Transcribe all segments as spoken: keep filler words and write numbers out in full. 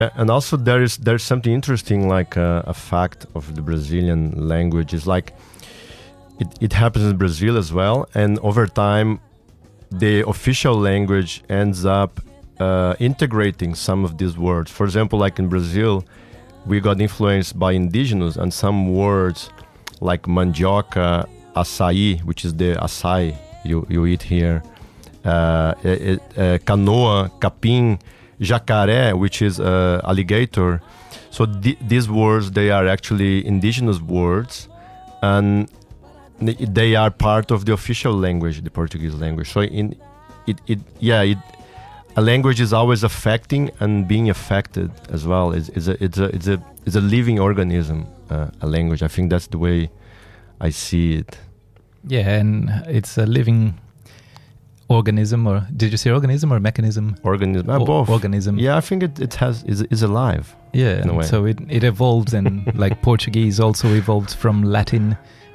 And also there is there's something interesting, like uh, a fact of the Brazilian language is like it, it happens in Brazil as well, and over time the official language ends up uh, integrating some of these words. For example, like in Brazil, we got influenced by indigenous, and some words like mandioca, açaí, which is the açaí you, you eat here, uh, it, uh, canoa, capim, jacaré, which is uh, alligator. So th- these words, they are actually indigenous words, and they are part of the official language, the Portuguese language. So in it, it yeah, it, a language is always affecting and being affected as well. It's, it's a it's a it's a it's a living organism. Uh, a language. I think that's the way I see it. Yeah, and it's a living organism, or did you say organism or mechanism? Organism, uh, o- both. Organism. Yeah, I think it, it has is is alive. Yeah, in a way. So it it evolves, and like Portuguese also evolved from Latin,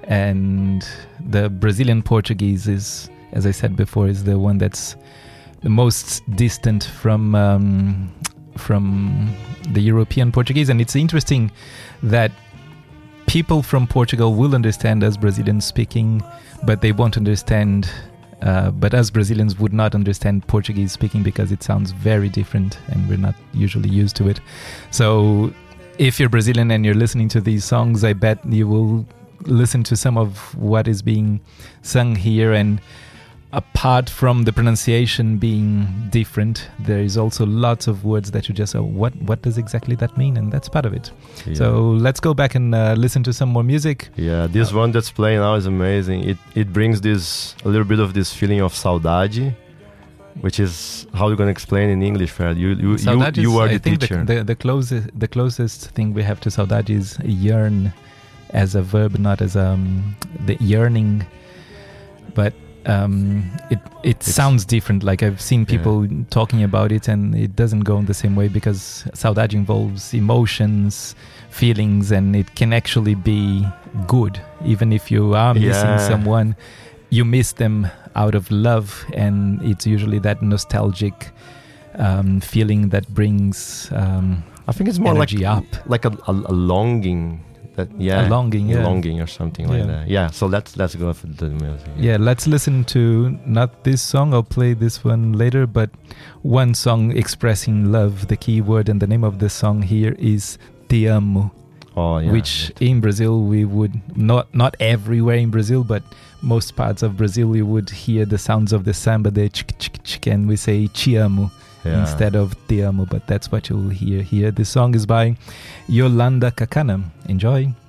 and the Brazilian Portuguese is, as I said before, is the one that's the most distant from um, from the European Portuguese. And it's interesting that people from Portugal will understand us Brazilians speaking, but they won't understand, uh, but us Brazilians would not understand Portuguese speaking because it sounds very different and we're not usually used to it. So if you're Brazilian and you're listening to these songs, I bet you will listen to some of what is being sung here, and apart from the pronunciation being different, there is also lots of words that you just say, what what does exactly that mean? And that's part of it. Yeah. So let's go back and uh, listen to some more music. Yeah, this uh, one that's playing now is amazing. It it brings this a little bit of this feeling of saudade, which is how you're going to explain in English, Fred. You you you, you are I the think teacher. The, the, the closest the closest thing we have to saudade is yearn as a verb, not as um the yearning, but Um, it it it's, sounds different. Like I've seen people yeah. talking about it, and it doesn't go in the same way, because saudade involves emotions, feelings, and it can actually be good. Even if you are missing yeah. someone, you miss them out of love, and it's usually that nostalgic um, feeling that brings um, I think it's more energy like up, like a, a, a longing. That, yeah, a longing, yeah. longing or something yeah. like that. Yeah, so let's let's go for the music. Yeah. yeah, let's listen to not this song. I'll play this one later, but one song expressing love. The key word and the name of the song here is Te Amo. Oh, yeah. Which in Brazil we would not not everywhere in Brazil, but most parts of Brazil you would hear the sounds of the samba, the chick chick chick, and we say Te Amo. Yeah. Instead of Te Amo, but that's what you'll hear here. The song is by Yolanda Kakana. Enjoy.